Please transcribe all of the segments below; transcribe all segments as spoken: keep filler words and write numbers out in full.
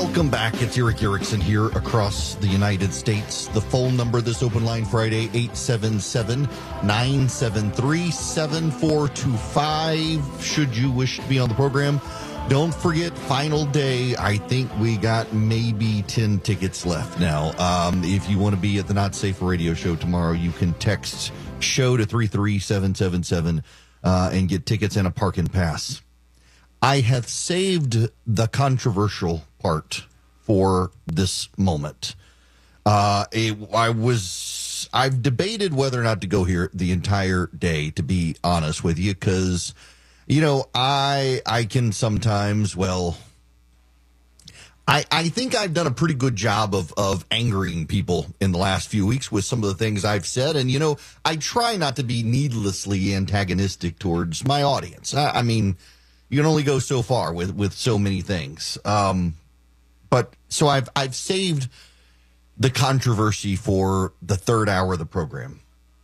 Welcome back. It's Erick Erickson here across the United States. The phone number this Open Line Friday, eight seven seven, nine seven three, seven four two five. Should you wish to be on the program, don't forget, final day. I think we got maybe ten tickets left now. Um, if you want to be at the Not Safe Radio show tomorrow, you can text show to three three seven seven seven uh, and get tickets and a parking pass. I have saved the controversial part for this moment. Uh, it, I was, I've debated whether or not to go here the entire day, to be honest with you, because, you know, I, I can sometimes, well, I, I think I've done a pretty good job of, of angering people in the last few weeks with some of the things I've said. And, you know, I try not to be needlessly antagonistic towards my audience. I, I mean, you can only go so far with, with so many things. Um, but so I've I've saved the controversy for the third hour of the program.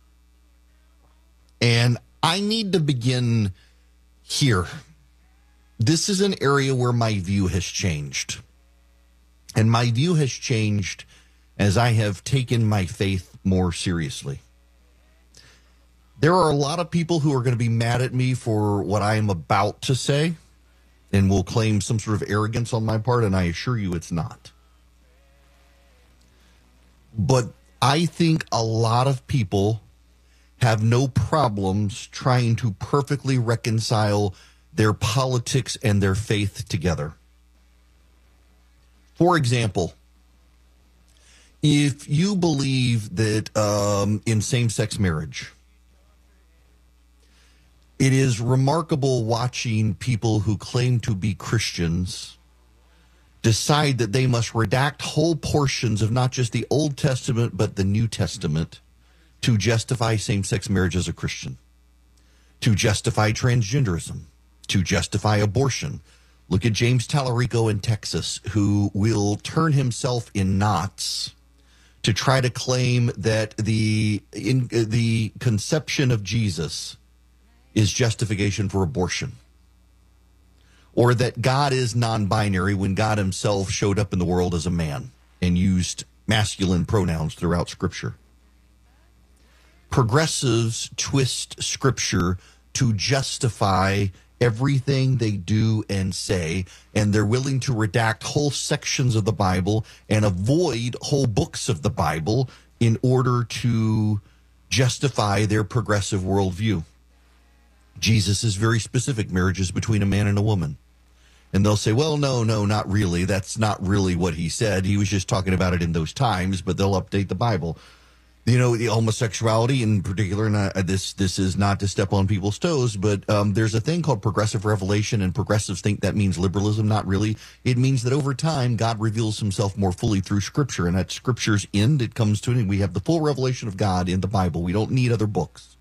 And I need to begin here. This is an area where my view has changed. And my view has changed as I have taken my faith more seriously. There are a lot of people who are going to be mad at me for what I am about to say and will claim some sort of arrogance on my part, and I assure you it's not. But I think a lot of people have no problems trying to perfectly reconcile their politics and their faith together. For example, if you believe that um, in same-sex marriage, it is remarkable watching people who claim to be Christians decide that they must redact whole portions of not just the Old Testament, but the New Testament to justify same-sex marriage as a Christian, to justify transgenderism, to justify abortion. Look at James Tallarico in Texas, who will turn himself in knots to try to claim that the in, uh, the conception of Jesus is justification for abortion, or that God is non-binary when God himself showed up in the world as a man and used masculine pronouns throughout Scripture. Progressives twist Scripture to justify everything they do and say, and they're willing to redact whole sections of the Bible and avoid whole books of the Bible in order to justify their progressive worldview. Jesus is very specific. Marriage is between a man and a woman. And they'll say, well, no, no, not really. That's not really what he said. He was just talking about it in those times, but they'll update the Bible. You know, the homosexuality in particular, and I, this this is not to step on people's toes, but um, there's a thing called progressive revelation, and progressives think that means liberalism. Not really. It means that over time, God reveals himself more fully through Scripture, and at Scripture's end, it comes to an end. We have the full revelation of God in the Bible. We don't need other books.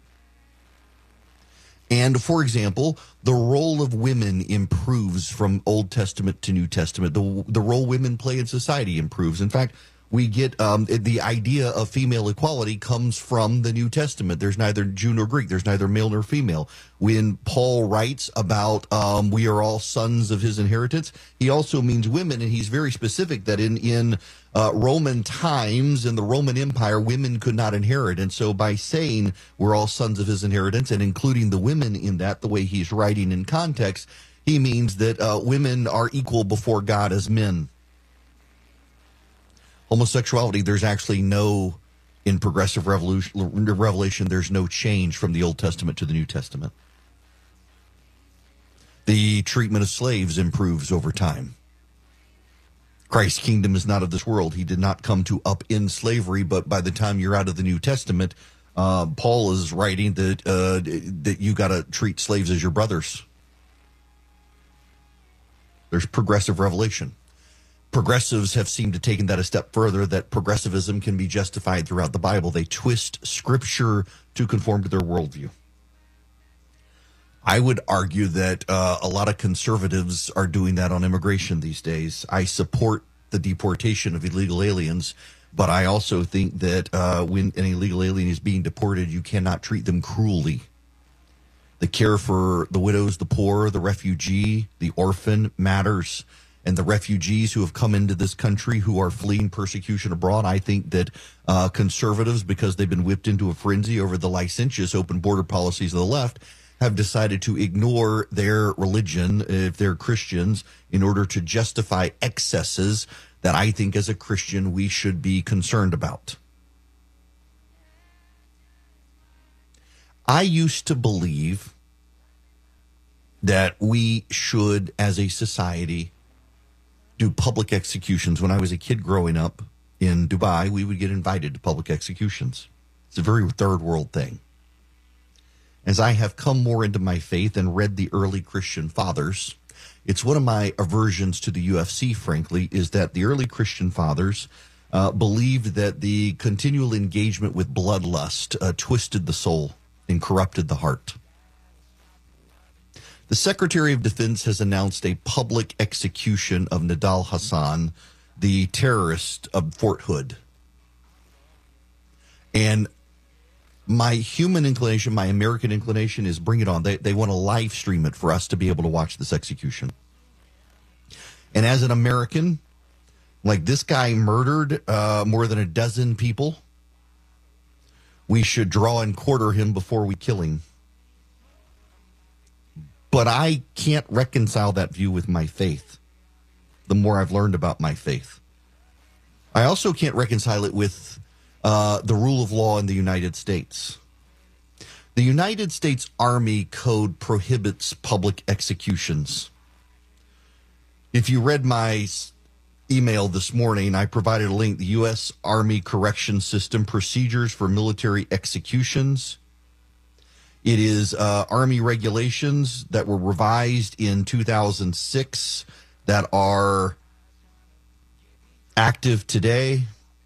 And, for example, the role of women improves from Old Testament to New Testament. The, the role women play in society improves. In fact, we get um, the idea of female equality comes from the New Testament. There's neither Jew nor Greek. There's neither male nor female. When Paul writes about um, we are all sons of his inheritance, he also means women, and he's very specific that in, in uh, Roman times, in the Roman Empire, women could not inherit. And so by saying we're all sons of his inheritance and including the women in that, the way he's writing in context, he means that uh, women are equal before God as men. Homosexuality, there's actually no, in progressive revolution, revelation, there's no change from the Old Testament to the New Testament. The treatment of slaves improves over time. Christ's kingdom is not of this world. He did not come to upend slavery, but by the time you're out of the New Testament, uh, Paul is writing that uh, that you got to treat slaves as your brothers. There's progressive revelation. Progressives have seemed to taken that a step further, that progressivism can be justified throughout the Bible. They twist Scripture to conform to their worldview. I would argue that uh, a lot of conservatives are doing that on immigration these days. I support the deportation of illegal aliens, but I also think that uh, when an illegal alien is being deported, you cannot treat them cruelly. The care for the widows, the poor, the refugee, the orphan matters. and the refugees who have come into this country who are fleeing persecution abroad. I think that uh, conservatives, because they've been whipped into a frenzy over the licentious open border policies of the left, have decided to ignore their religion, if they're Christians, in order to justify excesses that I think as a Christian we should be concerned about. I used to believe that we should, as a society, do public executions. When I was a kid growing up in Dubai, we would get invited to public executions. It's a very third world thing. As I have come more into my faith and read the early Christian fathers, it's one of my aversions to the U F C, frankly, is that the early Christian fathers uh, believed that the continual engagement with bloodlust uh, twisted the soul and corrupted the heart. The Secretary of Defense has announced a public execution of Nidal Hasan, the terrorist of Fort Hood. And my human inclination, my American inclination is bring it on. They, they want to live stream it for us to be able to watch this execution. And as an American, like this guy murdered uh, more than a dozen people, we should draw and quarter him before we kill him. But I can't reconcile that view with my faith, the more I've learned about my faith. I also can't reconcile it with uh, the rule of law in the United States. The United States Army Code prohibits public executions. If you read my email this morning, I provided a link, the U S Army Correction System, Procedures for Military Executions. It is uh, Army regulations that were revised in two thousand six that are active today.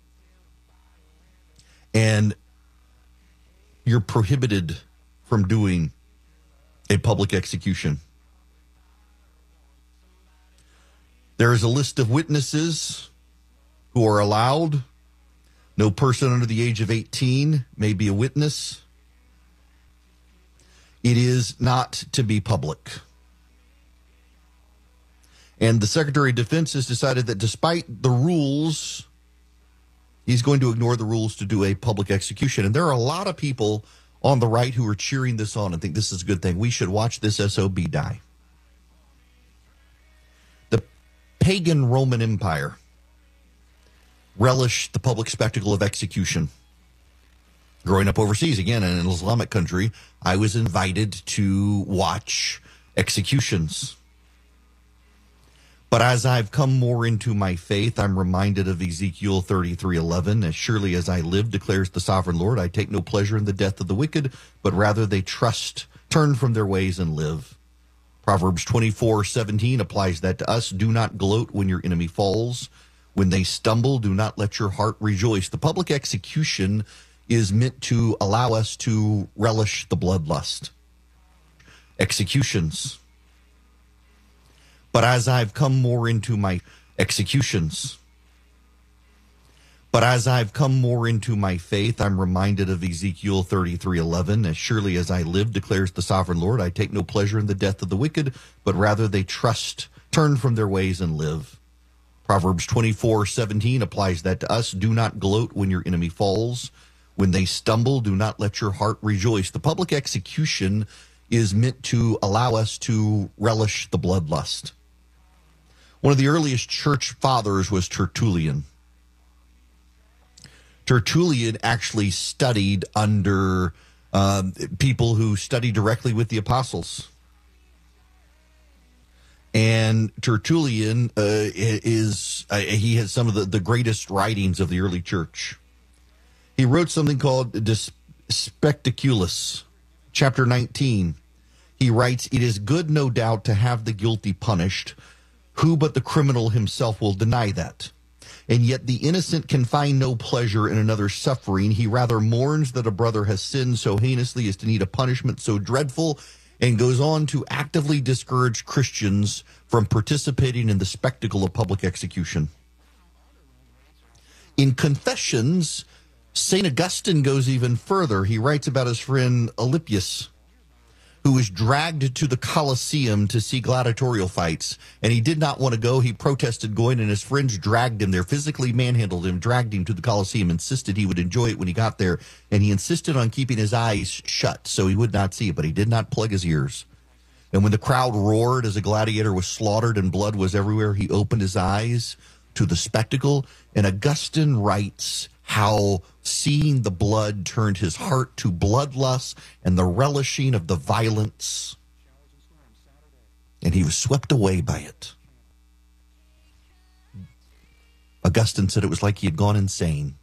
And you're prohibited from doing a public execution. There is a list of witnesses who are allowed. No person under the age of eighteen may be a witness. It is not to be public. And the Secretary of Defense has decided that despite the rules, he's going to ignore the rules to do a public execution. And there are a lot of people on the right who are cheering this on and think this is a good thing. We should watch this S O B die. The pagan Roman Empire relished the public spectacle of execution. Growing up overseas, again, in an Islamic country, I was invited to watch executions. But as I've come more into my faith, I'm reminded of Ezekiel thirty-three eleven. As surely as I live, declares the sovereign Lord, I take no pleasure in the death of the wicked, but rather they trust, turn from their ways and live. Proverbs twenty-four seventeen applies that to us. Do not gloat when your enemy falls. When they stumble, do not let your heart rejoice. The public execution is meant to allow us to relish the bloodlust. Executions. But as I've come more into my executions, but as I've come more into my faith, I'm reminded of Ezekiel thirty-three eleven. As surely as I live, declares the sovereign Lord, I take no pleasure in the death of the wicked, but rather they trust, turn from their ways and live. Proverbs twenty-four seventeen applies that to us. Do not gloat when your enemy falls. When they stumble, do not let your heart rejoice. The public execution is meant to allow us to relish the bloodlust. One of the earliest church fathers was Tertullian. Tertullian actually studied under uh, people who studied directly with the apostles. And Tertullian uh, is, uh, he has some of the, the greatest writings of the early church. He wrote something called De Spectaculis, chapter nineteen. He writes, it is good, no doubt, to have the guilty punished. Who but the criminal himself will deny that? And yet the innocent can find no pleasure in another's suffering. He rather mourns that a brother has sinned so heinously as to need a punishment so dreadful, and goes on to actively discourage Christians from participating in the spectacle of public execution. In Confessions, Saint Augustine goes even further. He writes about his friend Alypius, who was dragged to the Colosseum to see gladiatorial fights, and he did not want to go. He protested going, and his friends dragged him there, physically manhandled him, dragged him to the Colosseum, insisted he would enjoy it when he got there, and he insisted on keeping his eyes shut so he would not see it, but he did not plug his ears. And when the crowd roared as a gladiator was slaughtered and blood was everywhere, he opened his eyes to the spectacle, and Augustine writes how seeing the blood turned his heart to bloodlust and the relishing of the violence, and he was swept away by it. Augustine said it was like he had gone insane.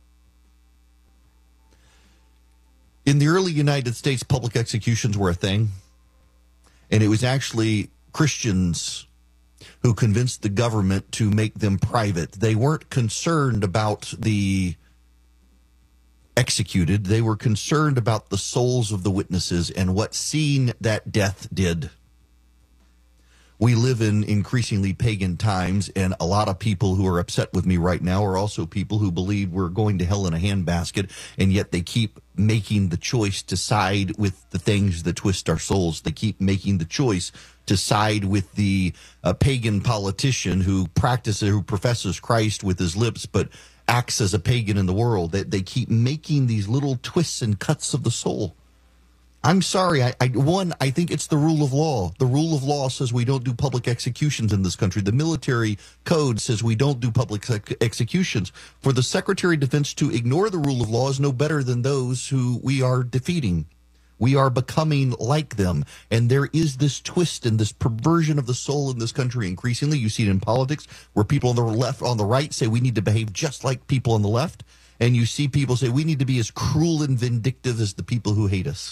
In the early United States, public executions were a thing, and it was actually Christians who convinced the government to make them private. They weren't concerned about the executed. They were concerned about the souls of the witnesses and what seeing that death did. We live in increasingly pagan times, and a lot of people who are upset with me right now are also people who believe we're going to hell in a handbasket, and yet they keep making the choice to side with the things that twist our souls. They keep making the choice to side with the uh, pagan politician who practices, who professes Christ with his lips, but acts as a pagan in the world. They, they keep making these little twists and cuts of the soul. I'm sorry. I, I one, I think it's the rule of law. The rule of law says we don't do public executions in this country. The military code says we don't do public ex- executions. For the Secretary of Defense to ignore the rule of law is no better than those who we are defeating. We are becoming like them. And there is this twist and this perversion of the soul in this country increasingly. You see it in politics where people on the left, on the right say we need to behave just like people on the left. And you see people say we need to be as cruel and vindictive as the people who hate us.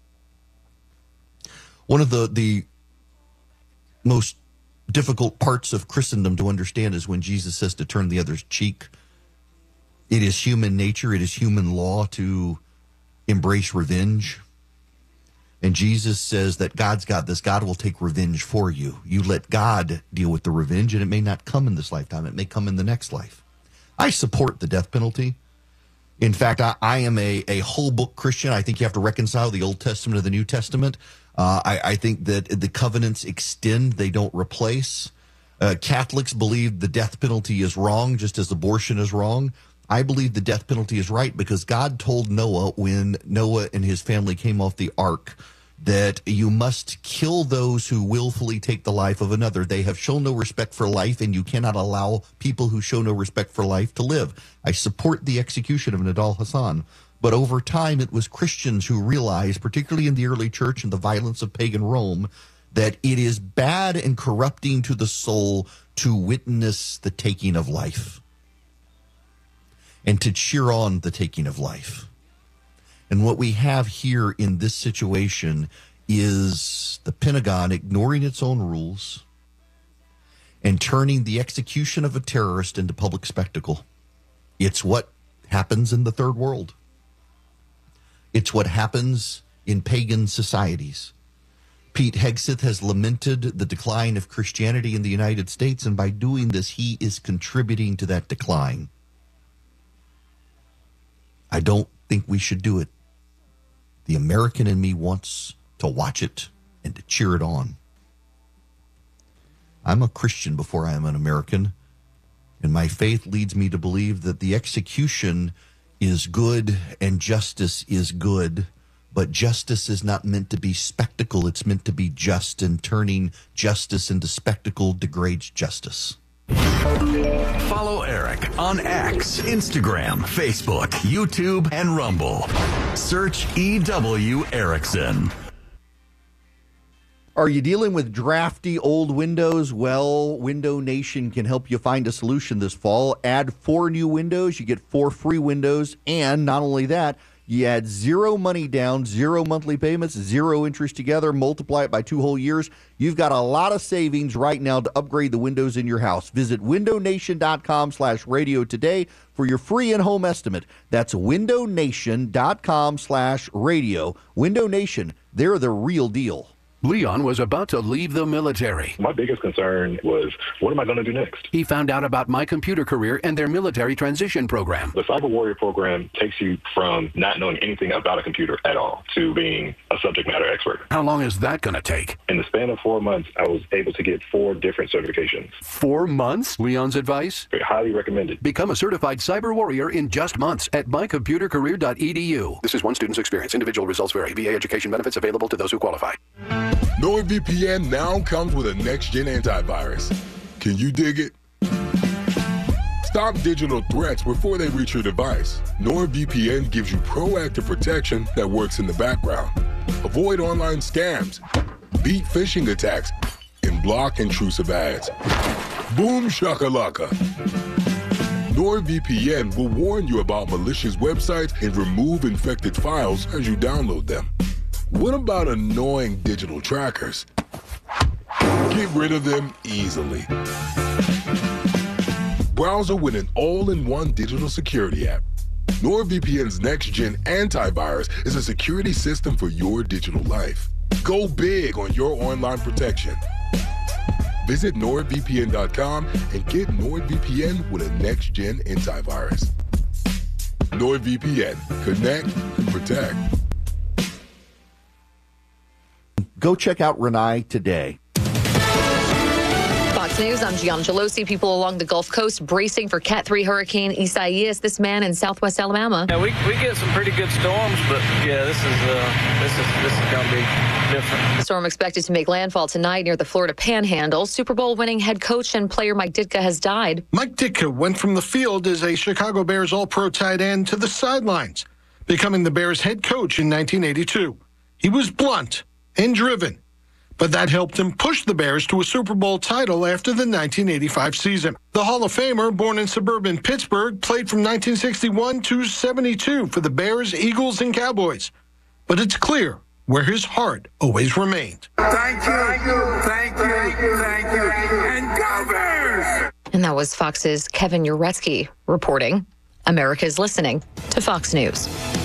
One of the, the most difficult parts of Christendom to understand is when Jesus says to turn the other's cheek. It is human nature, it is human law to embrace revenge. And Jesus says that God's got this. God will take revenge for you. You let God deal with the revenge, and it may not come in this lifetime. It may come in the next life. I support the death penalty. In fact, I, I am a, a whole book Christian. I think you have to reconcile the Old Testament and the New Testament. Uh, I, I think that the covenants extend, they don't replace. Uh, Catholics believe the death penalty is wrong, just as abortion is wrong. I believe the death penalty is right because God told Noah when Noah and his family came off the ark that you must kill those who willfully take the life of another. They have shown no respect for life, and you cannot allow people who show no respect for life to live. I support the execution of Nidal Hasan. But over time, it was Christians who realized, particularly in the early church and the violence of pagan Rome, that it is bad and corrupting to the soul to witness the taking of life and to cheer on the taking of life. And what we have here in this situation is the Pentagon ignoring its own rules and turning the execution of a terrorist into public spectacle. It's what happens in the third world. It's what happens in pagan societies. Pete Hegseth has lamented the decline of Christianity in the United States, and by doing this, he is contributing to that decline. I don't think we should do it. The American in me wants to watch it and to cheer it on. I'm a Christian before I am an American, and my faith leads me to believe that the execution is good and justice is good, but justice is not meant to be spectacle. It's meant to be just, and turning justice into spectacle degrades justice. Follow Eric on X, Instagram, Facebook, YouTube, and Rumble. Search E W Erickson. Are you dealing with drafty old windows? Well, Window Nation can help you find a solution this fall. Add four new windows, you get four free windows, and not only that, you add zero money down, zero monthly payments, zero interest together, multiply it by two whole years. You've got a lot of savings right now to upgrade the windows in your house. Visit windownation.com slash radio today for your free in-home estimate. That's windownation.com slash radio. Window Nation, they're the real deal. Leon was about to leave the military. My biggest concern was, what am I going to do next? He found out about My Computer Career and their military transition program. The Cyber Warrior program takes you from not knowing anything about a computer at all to being a subject matter expert. How long is that going to take? In the span of four months, I was able to get four different certifications. Four months? Leon's advice? Highly recommended. Become a certified cyber warrior in just months at my computer career dot e d u. This is one student's experience. Individual results vary. V A education benefits available to those who qualify. NordVPN now comes with a next-gen antivirus. Can you dig it? Stop digital threats before they reach your device. NordVPN gives you proactive protection that works in the background. Avoid online scams, beat phishing attacks, and block intrusive ads. Boom shakalaka. NordVPN will warn you about malicious websites and remove infected files as you download them. What about annoying digital trackers? Get rid of them easily. Browser with an all-in-one digital security app. NordVPN's next-gen antivirus is a security system for your digital life. Go big on your online protection. Visit nord v p n dot com and get NordVPN with a next-gen antivirus. NordVPN. Connect and protect. Go check out Renai today. Fox News, I'm Gian Gelosi. People along the Gulf Coast bracing for Cat three Hurricane Isaias. This man in southwest Alabama. Yeah, we we get some pretty good storms, but yeah, this is uh, this is this is going to be different. The storm expected to make landfall tonight near the Florida Panhandle. Super Bowl winning head coach and player Mike Ditka has died. Mike Ditka went from the field as a Chicago Bears All-Pro tight end to the sidelines, becoming the Bears head coach in nineteen eighty-two. He was blunt and driven, but that helped him push the Bears to a Super Bowl title after the nineteen eighty-five season. The Hall of Famer, born in suburban Pittsburgh, played from nineteen sixty-one to seventy-two for the Bears, Eagles, and Cowboys. But it's clear where his heart always remained. Thank you, thank you, thank you, thank you, and go Bears! And that was Fox's Kevin Uretsky reporting. America's listening to Fox News.